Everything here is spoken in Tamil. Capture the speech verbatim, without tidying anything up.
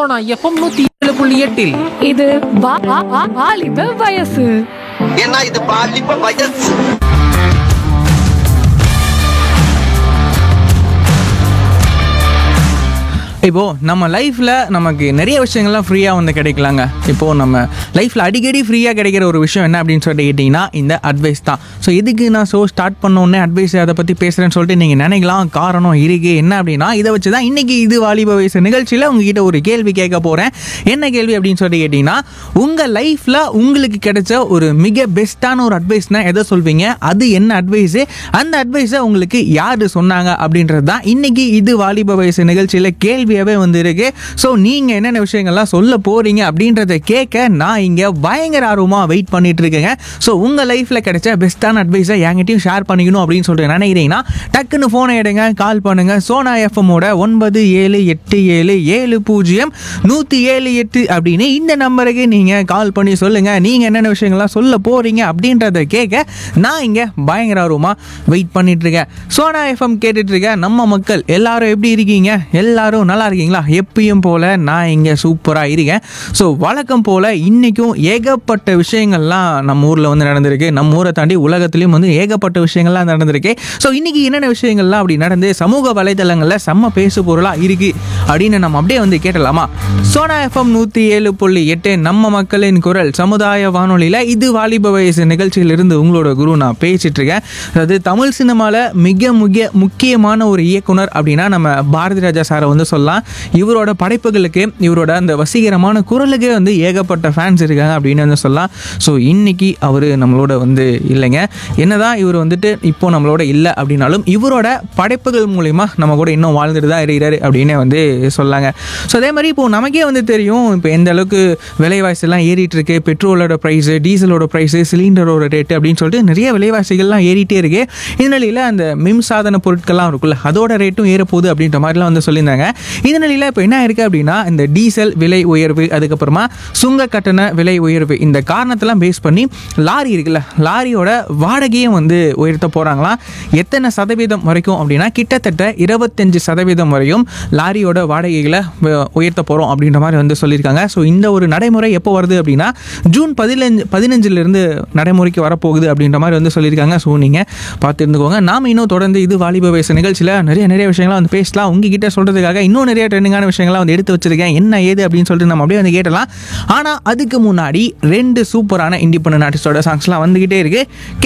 சோனா எஃப்எம் நூத்தி ஏழு புள்ளி எட்டில் இது வா- வா- வா- வாலிப வயசு. ஏன்னா இது பாலிப்ப வயசு. இப்போது நம்ம லைஃப்பில் நமக்கு நிறைய விஷயங்கள்லாம் ஃப்ரீயாக வந்து கிடைக்கலாங்க. இப்போது நம்ம லைஃப்பில் அடிக்கடி ஃப்ரீயாக கிடைக்கிற ஒரு விஷயம் என்ன அப்படின்னு சொல்லிட்டு கேட்டிங்கன்னா இந்த அட்வைஸ் தான். ஸோ எதுக்கு நான் ஷோ ஸ்டார்ட் பண்ணோன்னே அட்வைஸ் அதை பற்றி பேசுகிறேன்னு சொல்லிட்டு நீங்கள் நினைக்கலாம். காரணம் இருக்குது. என்ன அப்படின்னா இதை வச்சு தான் இன்றைக்கி இது வாலிப வயசு நிகழ்ச்சியில் உங்ககிட்ட ஒரு கேள்வி கேட்க போகிறேன். என்ன கேள்வி அப்படின்னு சொல்லிட்டு கேட்டிங்கன்னா, உங்கள் லைஃப்பில் உங்களுக்கு கிடைச்ச ஒரு மிக பெஸ்ட்டான ஒரு அட்வைஸ்னால் எதை சொல்வீங்க? அது என்ன அட்வைஸு? அந்த அட்வைஸை உங்களுக்கு யார் சொன்னாங்க அப்படின்றது தான் இன்றைக்கி இது வாலிப வயசு நிகழ்ச்சியில் கேள்வி வந்து இருக்கு. ஸோ நீங்கள் என்னென்ன விஷயங்கள்லாம் சொல்ல போறீங்க அப்படின்றத கேட்க நான் இங்கே பயங்கர ஆர்வமாக வெயிட் பண்ணிட்டு இருக்கேங்க. ஸோ உங்கள் லைஃப்பில் கிடைச்ச பெஸ்ட்டான அட்வைஸை என்கிட்டையும் ஷேர் பண்ணிக்கணும் அப்படின்னு சொல்லிட்டு நினைக்கிறீங்கன்னா டக்குன்னு ஃபோனை எடுங்க, கால் பண்ணுங்க. சோனா எஃப்எம்மோட ஒன்பது ஏழு எட்டு ஏழு ஏழு பூஜ்ஜியம் நூற்றி ஏழு எட்டு அப்படின்னு இந்த நம்பருக்கு நீங்கள் கால் பண்ணி சொல்லுங்கள் நீங்கள் என்னென்ன விஷயங்கள்லாம் சொல்ல போகிறீங்க அப்படின்றத கேட்க நான் இங்கே பயங்கர ஆர்வமாக வெயிட் பண்ணிட்டு இருக்கேன். சோனா எஃப்எம் கேட்டுட்டு இருக்கேன். நம்ம மக்கள் எல்லாரும் எப்படி இருக்கீங்க? எல்லாரும் நல்லா இருக்கீங்களா? எப்பயும் போல் நான் இங்கே சூப்பராக இருக்கேன். ஸோ வழக்கம் போல் இன்றைக்கும் ஏகப்பட்ட விஷயங்கள்லாம் நம்ம ஊரில் வந்து நடந்திருக்கு. நம்ம ஊரை தாண்டி உலகத்துலேயும் வந்து ஏகப்பட்ட விஷயங்கள்லாம் நடந்திருக்கு. ஸோ இன்றைக்கி என்னென்ன விஷயங்கள்லாம் அப்படி நடந்து சமூக வலைதளங்களில் செம்ம பேசு பொருளாக இருக்குது அப்படின்னு நம்ம அப்படியே வந்து கேட்டலாமா? சோனா எஃப்எம் நூற்றி ஏழு புள்ளி எட்டு நம்ம மக்களின் குரல் சமுதாய வானொலியில் இது வாலிப வயசு நிகழ்ச்சியிலிருந்து உங்களோட குரு நான் பேசிகிட்டு இருக்கேன். அதாவது தமிழ் சினிமாவில் மிக முக்கிய முக்கியமான ஒரு இயக்குனர் அப்படின்னா நம்ம பாரதி ராஜா சாரை வந்து சொல்லலாம். இவரோட படைப்புகளுக்கு இவரோட அந்த வசீகரமான குரலுக்கே வந்து ஏகப்பட்ட ஃபேன்ஸ் இருக்காங்க அப்படின்னு வந்து சொல்லலாம். ஸோ இன்னைக்கு அவர் நம்மளோட வந்து இல்லைங்க. என்னதான் இவர் வந்துட்டு இப்போ நம்மளோட இல்லை அப்படின்னாலும் இவரோட படைப்புகள் மூலிமா நம்ம கூட இன்னும் வாழ்ந்துட்டு தான் இருக்கிறாரு அப்படின்னு வந்து சொல்லாங்க. ஸோ அதே மாதிரி இப்போ நமக்கே வந்து தெரியும் இப்போ எந்த அளவுக்கு விலைவாசிலாம் ஏறிட்டு இருக்கு. பெட்ரோலோட ப்ரைஸு, டீசலோட ப்ரைஸு, சிலிண்டரோட ரேட்டு அப்படின்னு சொல்லிட்டு நிறைய விலைவாசிகள்லாம் ஏறிட்டே இருக்கு. இதனால அந்த மின்சாதன பொருட்கள்லாம் இருக்குல்ல அதோட ரேட்டும் ஏறப்போகுது அப்படின்ற மாதிரிலாம் வந்து சொல்லியிருந்தாங்க. இந்த நிலையில் இப்போ என்ன இருக்குது அப்படின்னா இந்த டீசல் விலை உயர்வு, அதுக்கப்புறமா சுங்க கட்டண விலை உயர்வு, இந்த காரணத்தெல்லாம் பேஸ் பண்ணி லாரி இருக்குல்ல லாரியோட வாடகையும் வந்து உயர்த்த போகிறாங்களாம். எத்தனை சதவீதம் வரைக்கும் அப்படின்னா கிட்டத்தட்ட இருபத்தஞ்சு சதவீதம் வரையும் லாரியோட வாடகைகளை உயர்த்த போகிறோம் அப்படின்ற மாதிரி வந்து சொல்லியிருக்காங்க. ஸோ இந்த ஒரு நடைமுறை எப்போ வருது அப்படின்னா ஜூன் பதினஞ்சு பதினஞ்சுலேருந்து நடைமுறைக்கு வரப்போகுது அப்படின்ற மாதிரி வந்து சொல்லியிருக்காங்க. ஸோ நீங்கள் பார்த்து இருந்துக்கோங்க. நாம் இன்னும் தொடர்ந்து இது வாலிப வயசு நிகழ்ச்சியில் நிறைய நிறைய விஷயங்கள்லாம் வந்து பேசலாம். உங்ககிட்ட சொல்கிறதுக்காக இன்னும் நிறைய ட்ரெண்டிங்கான விஷயங்கள்லாம் வந்து எடுத்து வச்சிருக்கேன். என்ன ஏது அப்படின்னு சொல்லிட்டு நம்ம அப்படியே வந்து கேட்டலாம். ஆனால் அதுக்கு முன்னாடி ரெண்டு சூப்பரான இண்டிபெண்டன்ட் ஆர்டிஸ்டோட சாங்ஸ்லாம் வந்துகிட்டே இருக்கு.